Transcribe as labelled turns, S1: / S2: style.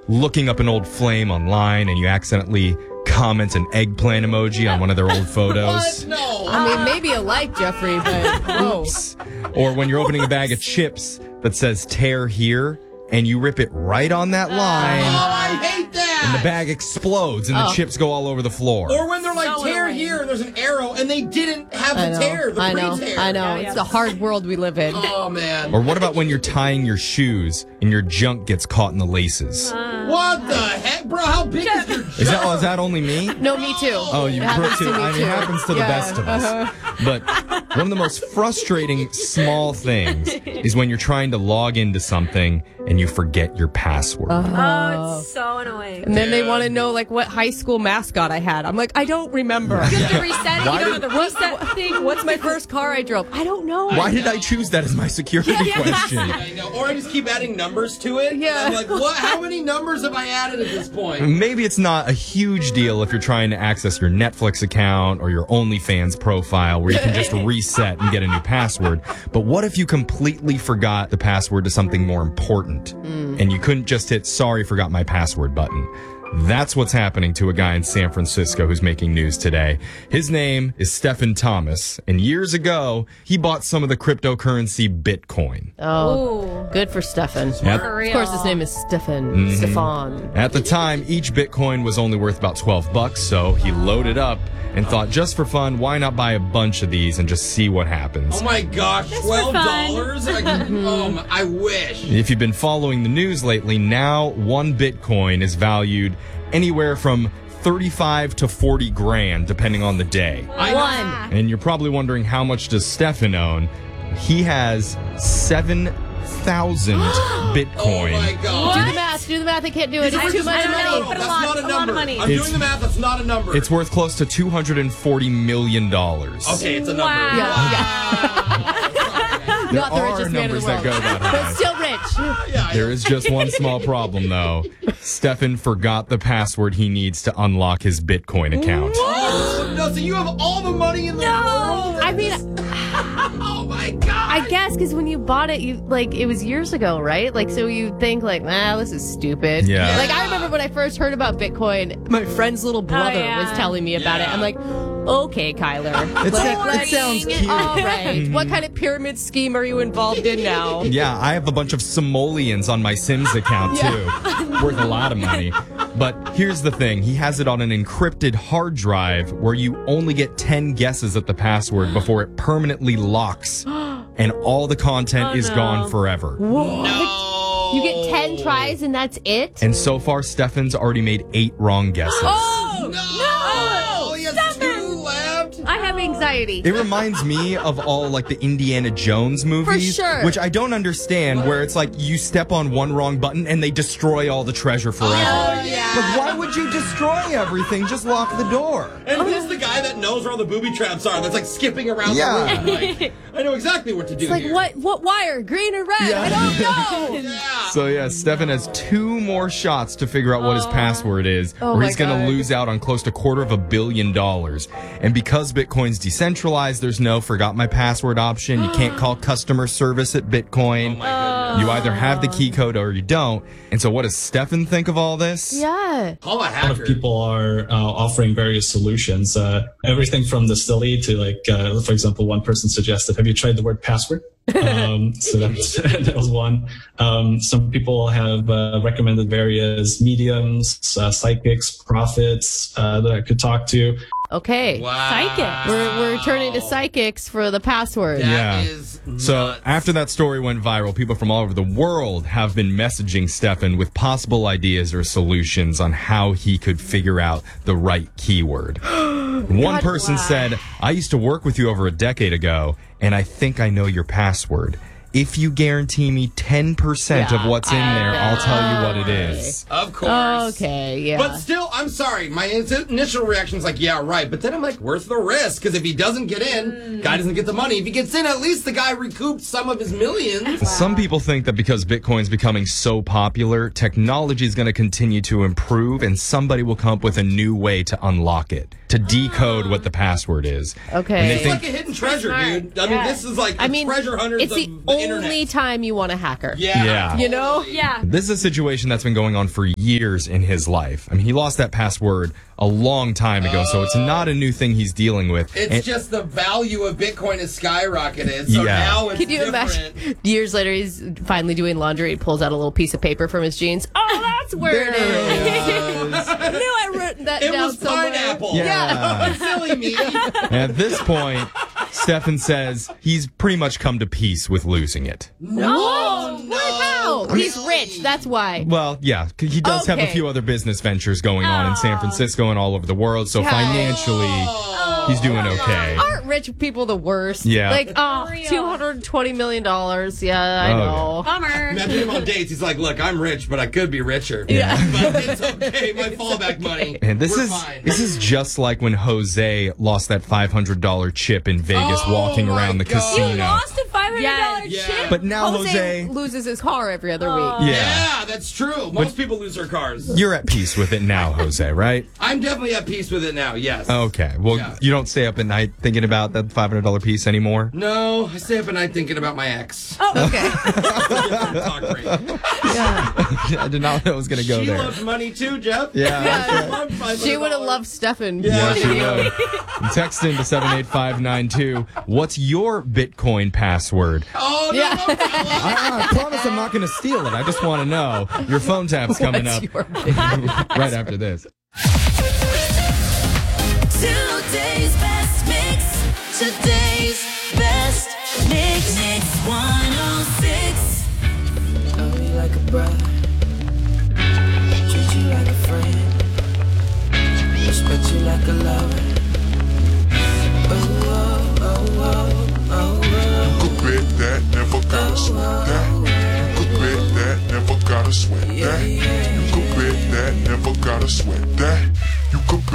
S1: looking up an old flame online and you accidentally comment an eggplant emoji on one of their old photos.
S2: What? No.
S3: I mean, maybe a like, Jeffrey, but
S1: Oops. Or when you're opening a bag of chips that says tear here and you rip it right on that line.
S2: Oh, I hate that.
S1: And the bag explodes and the chips go all over the floor.
S2: Or when they're like,
S4: So
S2: tear
S4: annoying.
S2: here, and there's an arrow, and they didn't have the tear, the pre-tear.
S3: I know. It's the hard world we live in.
S2: Oh, man.
S1: Or what about when you're tying your shoes and your junk gets caught in the laces?
S2: What the heck, bro? How big is your junk?
S1: Is that only me?
S3: No, me too.
S1: Oh, you
S3: It happens
S1: too.
S3: to me
S1: I mean,
S3: too.
S1: it happens to the best of us. But one of the most frustrating small things is when you're trying to log into something and you forget your password.
S4: Oh, it's so annoying.
S3: And then they want to know like what high school mascot I had. I'm like, I don't remember.
S4: You have to reset it.
S1: Why
S4: You don't know the reset thing.
S3: What's my first car I drove? I don't know.
S1: Why did I choose that as my security question?
S2: I know. Or I just keep adding numbers to it.
S3: Yeah.
S2: I'm like, what? How many numbers have I added at this point?
S1: Maybe it's not a huge deal if you're trying to access your Netflix account or your OnlyFans profile where you can just reset and get a new password. But what if you completely forgot the password to something more important and you couldn't just hit sorry, forgot my password button? That's what's happening to a guy in San Francisco who's making news today. His name is Stephen Thomas, and years ago, he bought some of the cryptocurrency Bitcoin.
S3: Oh, good for Stefan.
S1: Yep.
S4: For
S3: Of course,
S4: real.
S3: his name is Stefan. Stefan.
S1: At the time, each Bitcoin was only worth about $12, so he loaded up and thought, just for fun, why not buy a bunch of these and just see what happens?
S2: Oh my gosh,
S4: Just for
S2: $12? I wish.
S1: If you've been following the news lately, now one Bitcoin is valued anywhere from 35 to 40 grand, depending on the day.
S3: One.
S1: And you're probably wondering, how much does Stefan own? He has 7,000 Bitcoin.
S2: Oh my
S3: Do
S2: god.
S3: the math. Do the math. I can't do it. It's too much
S4: I don't know,
S3: money.
S4: but
S2: That's
S4: a lot.
S2: not a
S4: A lot
S2: number.
S4: of money.
S2: I'm
S1: It's-
S2: doing the math. That's not a number.
S1: It's worth close to $240 million.
S2: Okay, it's a number.
S4: Wow.
S3: Not the
S1: There are
S3: richest man in the
S1: numbers that
S3: world,
S1: go that high.
S3: but still rich.
S2: Yeah,
S1: There is just one small problem, though. Stefan forgot the password he needs to unlock his Bitcoin account.
S2: Oh, no, so you have all the money in the world?
S3: I mean,
S2: Oh my god.
S3: I guess because when you bought it, it was years ago, right? Like, so you think like, this is stupid.
S1: Yeah.
S3: Like, I remember when I first heard about Bitcoin, my friend's little brother
S4: yeah.
S3: was telling me about it. I'm like, okay, Kyler.
S1: It sounds cute.
S3: All right. What kind of pyramid scheme are you involved in now?
S1: Yeah, I have a bunch of simoleons on my Sims account, too. Worth a lot of money. But here's the thing. He has it on an encrypted hard drive where you only get 10 guesses at the password before it permanently locks. And all the content is gone forever.
S2: No.
S3: You get 10 tries and that's it?
S1: And so far, Stefan's already made 8 wrong guesses.
S3: Oh,
S2: No. He has 2 left.
S4: I have anxiety.
S1: It reminds me of all like the Indiana Jones movies,
S3: sure.
S1: which I don't understand, where it's like you step on one wrong button and they destroy all the treasure forever.
S2: Oh, yeah.
S1: Like, why would you destroy everything? Just lock the door.
S2: And who's the guy that knows where all the booby traps are? That's like skipping around
S1: Yeah.
S2: the room. Like, I know exactly what to do
S3: It's like,
S2: here.
S3: what wire? Green or red? I don't know.
S2: Yeah.
S1: So yeah, Stefan has 2 more shots to figure out what his password is, or
S3: my
S1: he's going to
S3: God.
S1: lose out on close to $250 million. And because Bitcoin's decentralized, there's no forgot my password option. You can't call customer service at Bitcoin.
S2: Oh my goodness.
S1: You either have the key code or you don't. And so what does Stefan think of all this?
S3: Yeah.
S2: Call a
S5: A lot
S2: hacker.
S5: of people are offering various solutions, everything from the silly to for example, one person suggested, have you tried the word password? So that was one. Some people have recommended various mediums, psychics, prophets that I could talk to.
S3: Okay.
S2: Wow.
S4: Psychic.
S3: We're turning to psychics for the password.
S1: Yeah.
S2: That is
S1: So
S2: nuts.
S1: after that story went viral, people from all over the world have been messaging Stefan with possible ideas or solutions on how he could figure out the right keyword. One person said, I used to work with you over a decade ago, and I think I know your password. If you guarantee me 10% of what's in there, I'll tell you what it is.
S2: Of course.
S3: Okay, yeah.
S2: But still, I'm sorry. My initial reaction is like, yeah, right. But then I'm like, worth the risk. Because if he doesn't get in, guy doesn't get the money. If he gets in, at least the guy recouped some of his millions.
S1: Some people think that because Bitcoin's becoming so popular, technology is going to continue to improve and somebody will come up with a new way to unlock it. To to decode what the password is.
S3: Okay.
S1: And they
S2: It's
S1: think,
S2: like a hidden treasure,
S4: Smart.
S2: dude. I mean, this is like the treasure hunters
S3: it's the
S2: of the
S3: only
S2: internet.
S3: time you want to hack her.
S2: Yeah.
S3: You know?
S4: Yeah.
S1: this is a situation that's been going on for years in his life. I mean, he lost that password a long time ago, so it's not a new thing he's dealing with.
S2: It's
S1: And-
S2: just the value of Bitcoin has skyrocketed. So
S1: Yeah.
S2: now it's
S3: Can you
S2: different.
S3: imagine? Years later, he's finally doing laundry. He pulls out a little piece of paper from his jeans. Oh, that's where it is. I knew I wrote that
S2: It
S3: down
S2: was
S3: somewhere.
S2: pineapple.
S1: Yeah.
S2: Silly me.
S1: At this point, Stefan says he's pretty much come to peace with losing it.
S3: No, how? He's rich. That's why.
S1: Well, yeah, he does have a
S3: Okay.
S1: few other business ventures going on in San Francisco and all over the world, so financially, he's doing okay.
S3: Aren't rich people the worst?
S1: Yeah.
S3: Like,
S4: real.
S3: $220 million. Yeah, I
S1: Oh,
S3: know.
S4: Bummer.
S2: Imagine him on dates. He's like, look, I'm rich, but I could be richer.
S3: Yeah.
S2: But it's okay. My fallback money.
S1: And this
S2: We're
S1: is
S2: fine.
S1: this is just like when Jose lost that $500 chip in Vegas
S2: Oh
S1: walking
S2: my
S1: around the
S2: God.
S1: casino.
S4: You lost a $500
S3: Yes.
S2: Yeah.
S4: chip?
S1: But now
S3: Jose
S1: Jose,
S3: loses his car every other week.
S1: yeah,
S2: Yeah, that's true. Most people lose their cars.
S1: you're at peace with it now, Jose, right?
S2: I'm definitely at peace with it now, yes.
S1: Okay. Well,
S2: Yeah.
S1: you don't stay up at night thinking about that $500 piece anymore?
S2: No, I stay up at night thinking about my ex.
S3: Oh, okay.
S2: Talk great.
S1: I did not know it was going to go
S2: She
S1: there.
S2: loves money too, Jeff.
S1: Yeah.
S2: Loved $500.
S3: She would have loved Stefan.
S1: Yeah, she would. Text into 78592. What's your Bitcoin password?
S2: Oh, no,
S3: Yeah.
S2: no, fella.
S1: I promise I'm not going to steal it. I just want to know. Your phone tap's coming
S3: What's
S1: up
S3: your
S1: right after this.
S6: Today's best mix. Today's best mix. Mix 106.
S7: Love you like a brother, treat you like a friend, respect you like a lover. Oh, oh, oh, oh, oh, oh.
S8: You could bet that, never gotta sweat that. You could bet that, never gotta sweat that. You could bet that, never gotta sweat that. You could